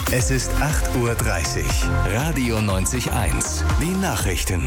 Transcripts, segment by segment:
Es ist 8:30 Uhr. Radio 90.1. Die Nachrichten.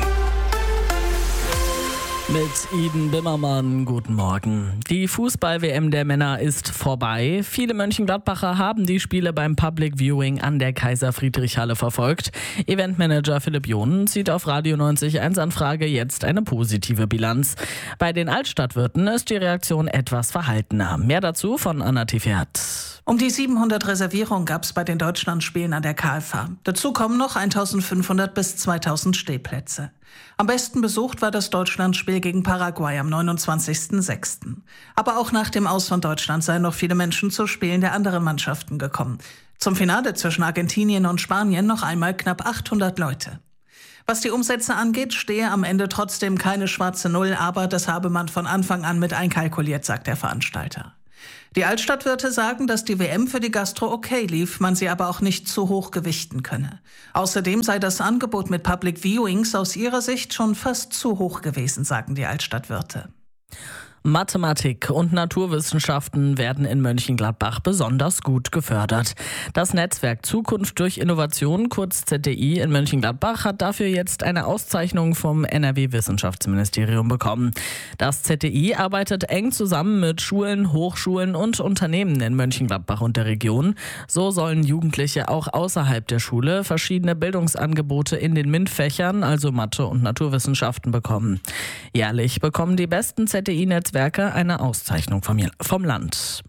Mit Iden Bimmermann, guten Morgen. Die Fußball-WM der Männer ist vorbei. Viele Mönchengladbacher haben die Spiele beim Public Viewing an der Kaiser-Friedrich-Halle verfolgt. Eventmanager Philipp Johnen zieht auf Radio 90.1 Anfrage jetzt eine positive Bilanz. Bei den Altstadtwirten ist die Reaktion etwas verhaltener. Mehr dazu von Anna Tiefert. Um die 700 Reservierungen gab es bei den Deutschlandspielen an der KFA. Dazu kommen noch 1500 bis 2000 Stehplätze. Am besten besucht war das Deutschlandspiel gegen Paraguay am 29.06. Aber auch nach dem Aus von Deutschland seien noch viele Menschen zu Spielen der anderen Mannschaften gekommen. Zum Finale zwischen Argentinien und Spanien noch einmal knapp 800 Leute. Was die Umsätze angeht, stehe am Ende trotzdem keine schwarze Null, aber das habe man von Anfang an mit einkalkuliert, sagt der Veranstalter. Die Altstadtwirte sagen, dass die WM für die Gastro okay lief, man sie aber auch nicht zu hoch gewichten könne. Außerdem sei das Angebot mit Public Viewings aus ihrer Sicht schon fast zu hoch gewesen, sagen die Altstadtwirte. Mathematik und Naturwissenschaften werden in Mönchengladbach besonders gut gefördert. Das Netzwerk Zukunft durch Innovation, kurz ZDI, in Mönchengladbach hat dafür jetzt eine Auszeichnung vom NRW-Wissenschaftsministerium bekommen. Das ZDI arbeitet eng zusammen mit Schulen, Hochschulen und Unternehmen in Mönchengladbach und der Region. So sollen Jugendliche auch außerhalb der Schule verschiedene Bildungsangebote in den MINT-Fächern, also Mathe und Naturwissenschaften, bekommen. Jährlich bekommen die besten ZDI-Netzwerke eine Auszeichnung vom Land.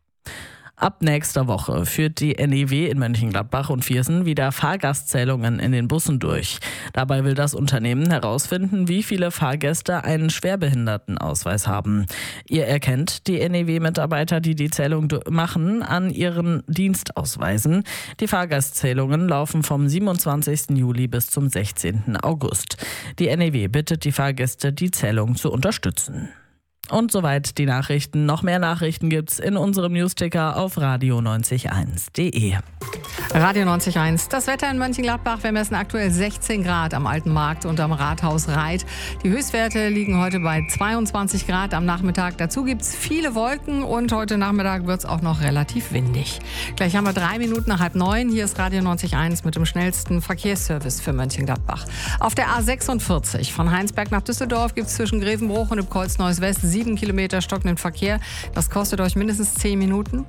Ab nächster Woche führt die NEW in Mönchengladbach und Viersen wieder Fahrgastzählungen in den Bussen durch. Dabei will das Unternehmen herausfinden, wie viele Fahrgäste einen Schwerbehindertenausweis haben. Ihr erkennt die NEW-Mitarbeiter, die die Zählung machen, an ihren Dienstausweisen. Die Fahrgastzählungen laufen vom 27. Juli bis zum 16. August. Die NEW bittet die Fahrgäste, die Zählung zu unterstützen. Und soweit die Nachrichten. Noch mehr Nachrichten gibt's in unserem Newsticker auf radio901.de. Radio 90.1. Das Wetter in Mönchengladbach. Wir messen aktuell 16 Grad am Alten Markt und am Rathaus Reit. Die Höchstwerte liegen heute bei 22 Grad am Nachmittag. Dazu gibt's viele Wolken und heute Nachmittag wird's auch noch relativ windig. Gleich haben wir 3 Minuten nach 8:30. Hier ist Radio 90.1 mit dem schnellsten Verkehrsservice für Mönchengladbach. Auf der A46 von Heinsberg nach Düsseldorf gibt's zwischen Grevenbruch und dem Kreuz Neues West 7 Kilometer stockenden Verkehr. Das kostet euch mindestens 10 Minuten.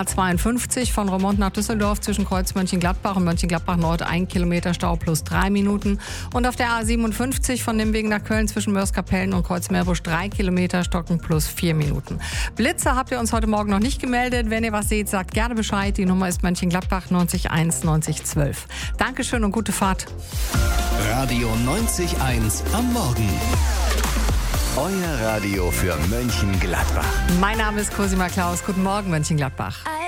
A52 von Roermond nach Düsseldorf zwischen Kreuz Mönchengladbach und Mönchengladbach Nord 1 Kilometer Stau plus 3 Minuten. Und auf der A57 von Nimwegen nach Köln zwischen Mörs-Kapellen und Kreuz Meerbusch 3 Kilometer stocken plus 4 Minuten. Blitze habt ihr uns heute Morgen noch nicht gemeldet. Wenn ihr was seht, sagt gerne Bescheid. Die Nummer ist Mönchengladbach 901 9012. Dankeschön und gute Fahrt. Radio 90.1 am Morgen. Euer Radio für Mönchengladbach. Mein Name ist Cosima Klaus. Guten Morgen, Mönchengladbach.